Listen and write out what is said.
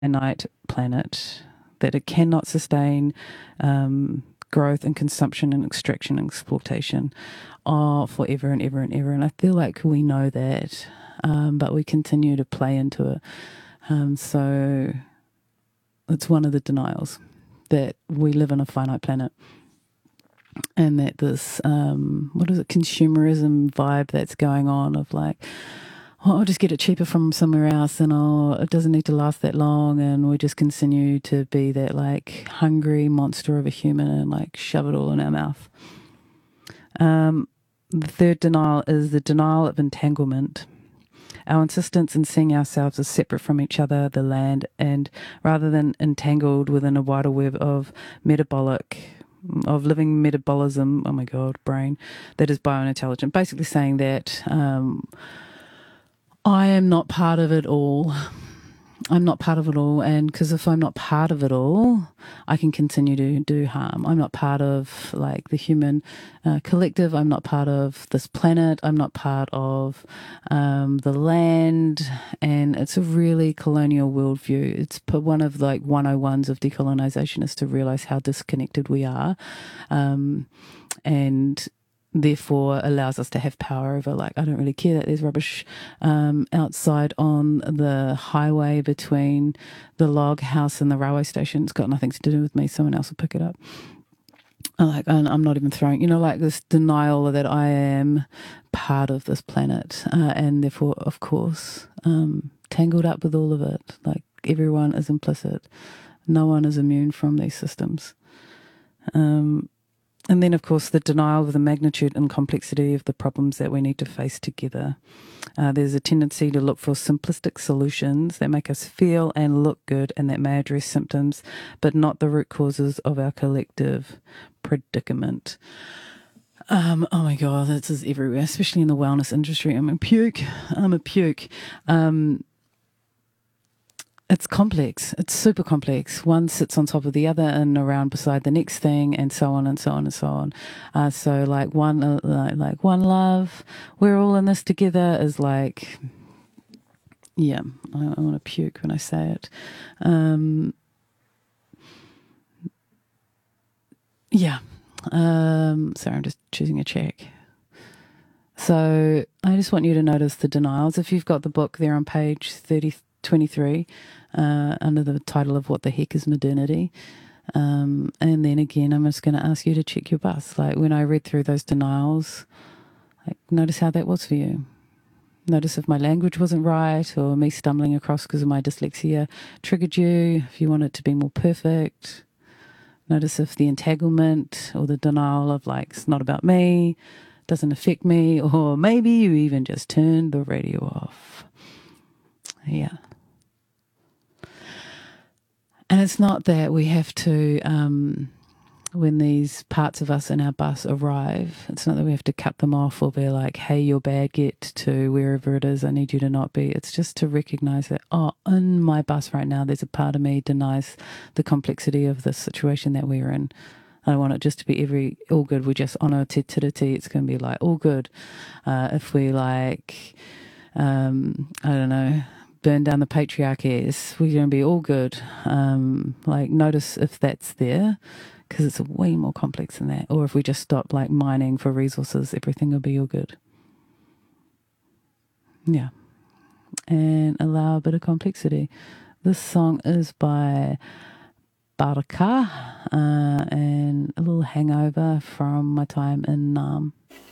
finite planet, that it cannot sustain growth and consumption and extraction and exploitation forever and ever and ever. And I feel like we know that, but we continue to play into it. So it's one of the denials that we live on a finite planet, and that this consumerism vibe that's going on of like, oh, I'll just get it cheaper from somewhere else, and it doesn't need to last that long, and we just continue to be that like hungry monster of a human and like shove it all in our mouth. The third denial is the denial of entanglement. Our insistence in seeing ourselves as separate from each other, the land, and rather than entangled within a wider web of living metabolism, oh my God, brain, that is biointelligent. Basically saying that I am not part of it all. I'm not part of it all. And because if I'm not part of it all, I can continue to do harm. I'm not part of like the human collective. I'm not part of this planet. I'm not part of the land. And it's a really colonial worldview. It's one of like 101s of decolonization is to realize how disconnected we are. And therefore allows us to have power over, like, I don't really care that there's rubbish outside on the highway between the log house and the railway station. It's got nothing to do with me. Someone else will pick it up. Like, and I'm not even throwing, like this denial that I am part of this planet, and therefore, of course, tangled up with all of it. Like, everyone is implicit. No one is immune from these systems. And then, of course, the denial of the magnitude and complexity of the problems that we need to face together. There's a tendency to look for simplistic solutions that make us feel and look good and that may address symptoms, but not the root causes of our collective predicament. Oh my God, this is everywhere, especially in the wellness industry. I'm a puke. It's complex. It's super complex. One sits on top of the other and around beside the next thing, and so on and so on and so on. So like one love, we're all in this together is like, yeah, I want to puke when I say it. Yeah. Sorry, I'm just choosing a check. So I just want you to notice the denials. If you've got the book there on page 23, under the title of What the Heck is Modernity? And then again, I'm just going to ask you to check your bus. Like, when I read through those denials, like, notice how that was for you. Notice if my language wasn't right, or me stumbling across because of my dyslexia triggered you, if you want it to be more perfect. Notice if the entanglement or the denial of like, it's not about me, doesn't affect me, or maybe you even just turned the radio off. Yeah. And it's not that we have to, when these parts of us in our bus arrive, it's not that we have to cut them off or be like, hey, you're bad, get to wherever it is, I need you to not be. It's just to recognize that, in my bus right now, there's a part of me denies the complexity of the situation that we're in. I don't want it just to be all good. We just honour te tiriti. It's going to be like all good. If we like, I don't know, burn down the patriarchies, we're going to be all good. Like, notice if that's there, because it's way more complex than that. Or if we just stop like mining for resources, everything will be all good. Yeah. And allow a bit of complexity. This song is by Baraka, and a little hangover from my time in Nam.